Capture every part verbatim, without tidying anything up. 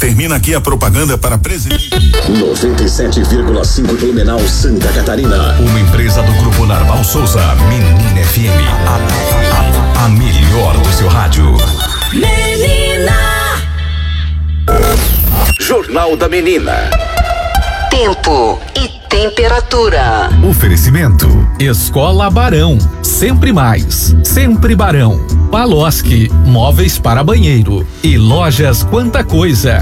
Termina aqui a propaganda para presidente. noventa e sete vírgula cinco Blumenau, Santa Catarina. Uma empresa do Grupo Narval Souza, Menina F M. A, a, a melhor do seu rádio. Menina. Jornal da Menina. Tempo e temperatura. Oferecimento: Escola Barão, sempre mais, sempre Barão. Paloski, móveis para banheiro e Lojas Quanta Coisa.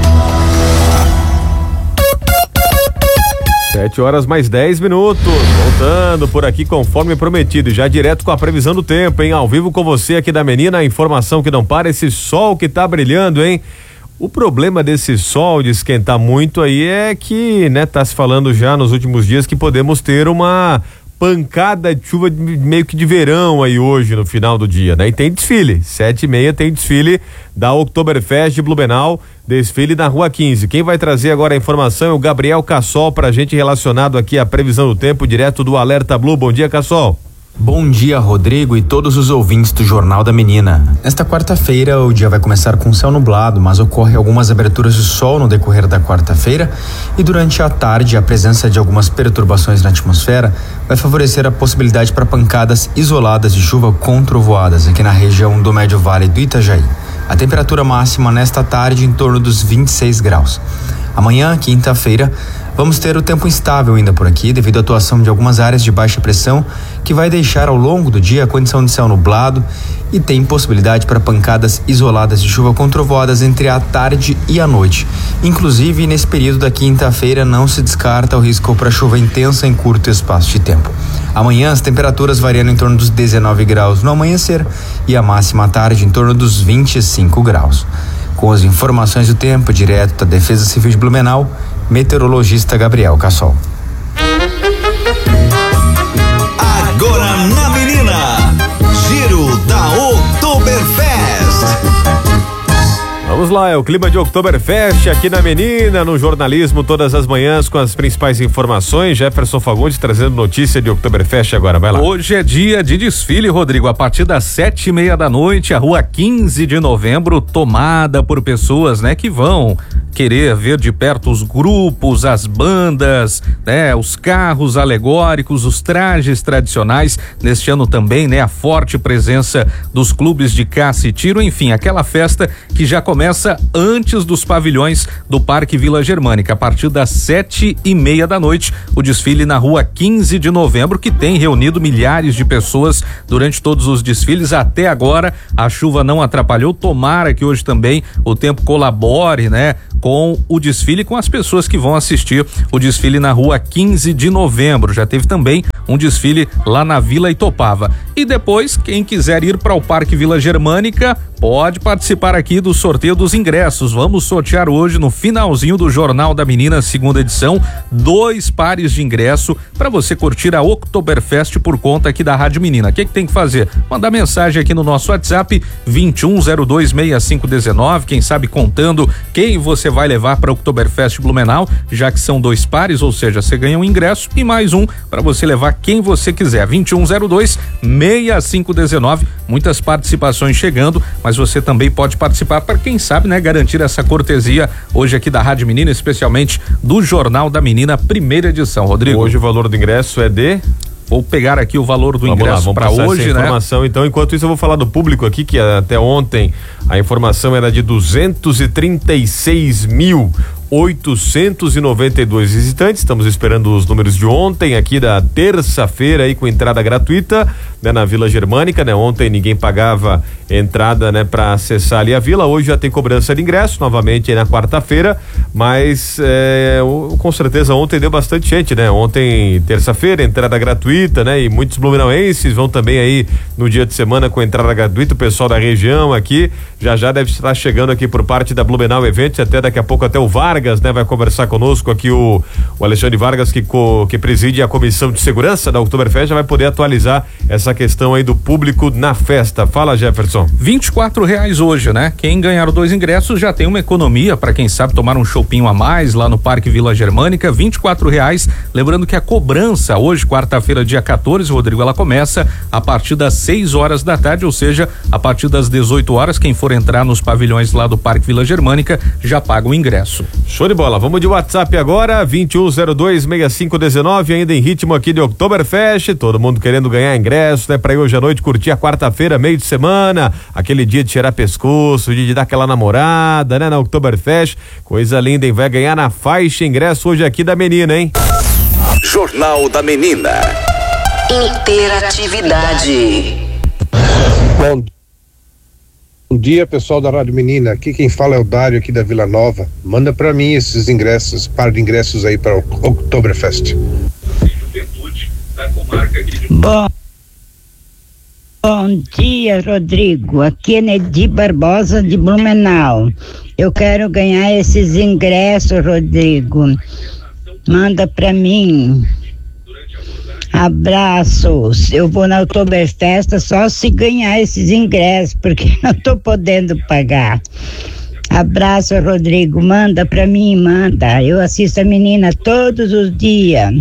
Sete horas mais dez minutos, voltando por aqui conforme prometido, já direto com a previsão do tempo, hein? Ao vivo com você aqui da Menina, a informação que não para, esse sol que tá brilhando, hein? O problema desse sol de esquentar muito aí é que, né, tá se falando já nos últimos dias que podemos ter uma pancada de chuva de, meio que de verão aí hoje no final do dia, né? E tem desfile, sete e meia tem desfile da Oktoberfest de Blumenau, desfile na Rua quinze. Quem vai trazer agora a informação é o Gabriel Cassol pra gente relacionado aqui à previsão do tempo direto do Alerta Blue. Bom dia, Cassol. Bom dia, Rodrigo e todos os ouvintes do Jornal da Menina. Nesta quarta-feira, o dia vai começar com céu nublado, mas ocorre algumas aberturas de sol no decorrer da quarta-feira e durante a tarde a presença de algumas perturbações na atmosfera vai favorecer a possibilidade para pancadas isoladas de chuva com trovoadas aqui na região do Médio Vale do Itajaí. A temperatura máxima nesta tarde em torno dos vinte e seis graus. Amanhã, quinta-feira, vamos ter o tempo instável ainda por aqui, devido à atuação de algumas áreas de baixa pressão, que vai deixar ao longo do dia a condição de céu nublado e tem possibilidade para pancadas isoladas de chuva com trovoadas entre a tarde e a noite. Inclusive, nesse período da quinta-feira, não se descarta o risco para chuva intensa em curto espaço de tempo. Amanhã, as temperaturas variando em torno dos dezenove graus no amanhecer e a máxima à tarde em torno dos vinte e cinco graus. Com as informações do tempo, direto da Defesa Civil de Blumenau, meteorologista Gabriel Cassol. Agora na Menina, Giro da Oktoberfest. Vamos lá, é o clima de Oktoberfest aqui na Menina, no jornalismo todas as manhãs com as principais informações. Jefferson Fagundes trazendo notícia de Oktoberfest agora, vai lá. Hoje é dia de desfile, Rodrigo, a partir das sete e meia da noite, a Rua quinze de novembro tomada por pessoas, né, que vão querer ver de perto os grupos, as bandas, né, os carros alegóricos, os trajes tradicionais. Neste ano também, né, a forte presença dos clubes de caça e tiro, enfim, aquela festa que já começa antes dos pavilhões do Parque Vila Germânica. A partir das sete e meia da noite, o desfile na Rua quinze de novembro, que tem reunido milhares de pessoas durante todos os desfiles. Até agora, a chuva não atrapalhou. Tomara que hoje também o tempo colabore, né, com o desfile, com as pessoas que vão assistir o desfile na Rua quinze de novembro. Já teve também um desfile lá na Vila Itopava. E depois, quem quiser ir para o Parque Vila Germânica, pode participar aqui do sorteio dos ingressos. Vamos sortear hoje, no finalzinho do Jornal da Menina, segunda edição, dois pares de ingresso para você curtir a Oktoberfest por conta aqui da Rádio Menina. O que, que tem que fazer? Mandar mensagem aqui no nosso WhatsApp vinte e um zero dois sessenta e cinco dezenove, quem sabe contando quem você vai levar para a Oktoberfest Blumenau, já que são dois pares, ou seja, você ganha um ingresso e mais um para você levar quem você quiser. vinte e um zero dois sessenta e cinco dezenove, muitas participações chegando, mas você também pode participar para quem sabe, né, garantir essa cortesia hoje aqui da Rádio Menina, especialmente do Jornal da Menina, primeira edição. Rodrigo, hoje o valor do ingresso é de... Vou pegar aqui o valor do vamos ingresso para hoje, essa né? Informação. Então, enquanto isso, eu vou falar do público aqui, que até ontem a informação era de duzentos e trinta e seis mil oitocentos e noventa e dois visitantes. Estamos esperando os números de ontem, aqui da terça-feira, aí com entrada gratuita, né, na Vila Germânica, né? Ontem ninguém pagava entrada, né, para acessar ali a vila. Hoje já tem cobrança de ingresso novamente aí na quarta-feira, mas é, o, com certeza ontem deu bastante gente, né? Ontem, terça-feira, entrada gratuita, né? E muitos blumenauenses vão também aí no dia de semana com entrada gratuita. O pessoal da região aqui já já deve estar chegando aqui por parte da Blumenau Eventos, até daqui a pouco até o Vargas Vargas, né? Vai conversar conosco aqui o, o Alexandre Vargas, que, co, que preside a Comissão de Segurança da Oktoberfest, já vai poder atualizar essa questão aí do público na festa. Fala, Jefferson. vinte e quatro reais hoje, né? Quem ganhar dois ingressos já tem uma economia para quem sabe tomar um chopinho a mais lá no Parque Vila Germânica, vinte e quatro reais. Lembrando que a cobrança hoje, quarta-feira, dia quatorze, Rodrigo, ela começa a partir das seis horas da tarde, ou seja, a partir das dezoito horas, quem for entrar nos pavilhões lá do Parque Vila Germânica já paga o ingresso. Show de bola. Vamos de WhatsApp agora, vinte e um zero dois, sessenta e cinco dezenove, ainda em ritmo aqui de Oktoberfest, todo mundo querendo ganhar ingresso, né? Pra ir hoje à noite curtir a quarta-feira, meio de semana, aquele dia de cheirar pescoço, de dar aquela namorada, né? Na Oktoberfest, coisa linda, hein? Vai ganhar na faixa ingresso hoje aqui da menina, hein? Jornal da Menina. Interatividade. Bom, bom dia, pessoal da Rádio Menina. Aqui quem fala é o Dário aqui da Vila Nova. Manda pra mim esses ingressos, par de ingressos aí para o Oktoberfest. Bom, bom dia, Rodrigo. Aqui é Nedi Barbosa de Blumenau. Eu quero ganhar esses ingressos, Rodrigo. Manda pra mim. Abraços. Eu vou na Oktoberfest só se ganhar esses ingressos, porque não tô podendo pagar. Abraço, Rodrigo. Manda pra mim, manda. Eu assisto a menina todos os dias.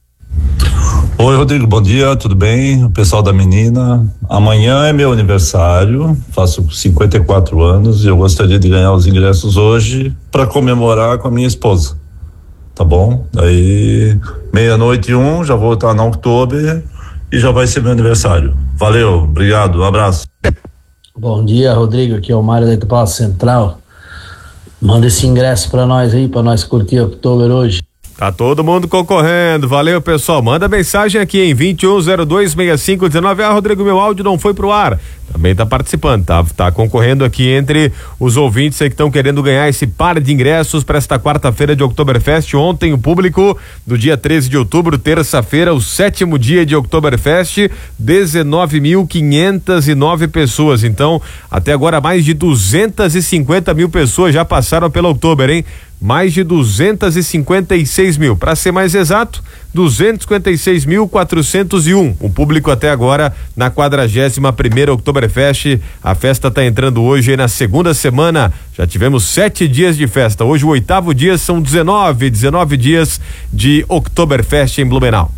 Oi, Rodrigo, bom dia, tudo bem? O pessoal da menina. Amanhã é meu aniversário, faço cinquenta e quatro anos e eu gostaria de ganhar os ingressos hoje para comemorar com a minha esposa. Tá bom? Daí, meia-noite e um, já vou estar na Oktober e já vai ser meu aniversário. Valeu, obrigado, um abraço. Bom dia, Rodrigo, aqui é o Mário da Itapava Central. Manda esse ingresso pra nós aí, pra nós curtir a Oktober hoje. Tá todo mundo concorrendo, valeu, pessoal. Manda mensagem aqui em vinte e um zero dois, sessenta e cinco dezenove. Ah, Rodrigo, meu áudio não foi pro ar. Também tá participando, tá, tá concorrendo aqui entre os ouvintes aí que estão querendo ganhar esse par de ingressos para esta quarta-feira de Oktoberfest. Ontem o público do dia treze de outubro, terça-feira, o sétimo dia de Oktoberfest, dezenove mil quinhentas e nove pessoas. Então, até agora mais de duzentas e cinquenta mil pessoas já passaram pela Oktober, hein? Mais de duzentas e cinquenta e seis mil, para ser mais exato, duzentos e cinquenta e seis mil quatrocentos e um. O público até agora na quadragésima primeira Oktoberfest. A festa está entrando hoje na segunda semana. Já tivemos sete dias de festa. Hoje o oitavo dia, são dezenove, dezenove dias de Oktoberfest em Blumenau.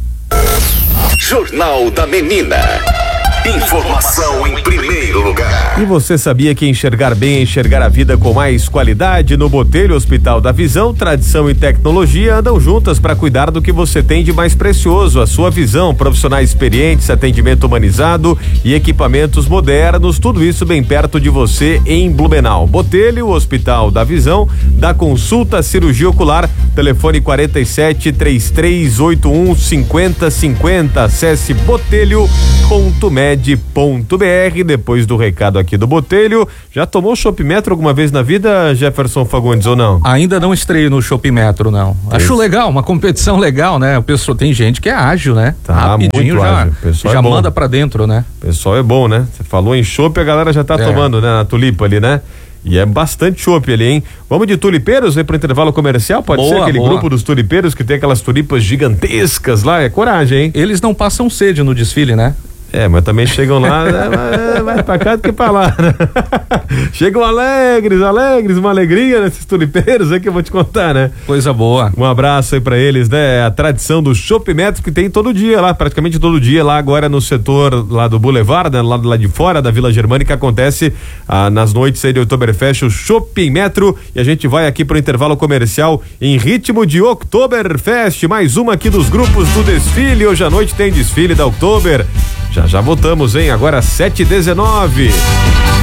Jornal da Menina. Informação em primeiro lugar. E você sabia que enxergar bem é enxergar a vida com mais qualidade? No Botelho Hospital da Visão, tradição e tecnologia andam juntas para cuidar do que você tem de mais precioso, a sua visão. Profissionais experientes, atendimento humanizado e equipamentos modernos, tudo isso bem perto de você em Blumenau. Botelho Hospital da Visão, da consulta cirurgia ocular, telefone quarenta e sete, trinta e três, oitenta e um, cinquenta cinquenta. Acesse botelho ponto med ponto br. Depois do recado aqui do Botelho, já tomou Chopp Metro alguma vez na vida, Jefferson Fagundes, ou não? Ainda não estreio no Chopp Metro, não. Acho Isso. legal, uma competição legal, né? O pessoal, tem gente que é ágil, né? Tá, rapidinho muito já, ágil. Pessoal já é manda pra dentro, né? O pessoal é bom, né? Você falou em chopp, a galera já tá é. tomando, né? Na tulipa ali, né? E é bastante chopp ali, hein? Vamos de tulipeiros aí pro intervalo comercial? Pode boa, ser aquele boa. grupo dos tulipeiros que tem aquelas tulipas gigantescas lá, é coragem, hein? Eles não passam sede no desfile, né? É, mas também chegam lá, né, vai pra cá do que pra lá, né? Chegam alegres, alegres, uma alegria nesses tulipeiros aí que eu vou te contar, né? Coisa boa. Um abraço aí pra eles, né? A tradição do Chopp Metro que tem todo dia lá, praticamente todo dia lá agora no setor lá do Boulevard, né? Lá, lá de fora da Vila Germânica, acontece ah, nas noites aí de Oktoberfest, o Chopp Metro, e a gente vai aqui pro intervalo comercial em ritmo de Oktoberfest, mais uma aqui dos grupos do desfile. Hoje à noite tem desfile da Oktober. Já já voltamos, hein? Agora sete e dezenove.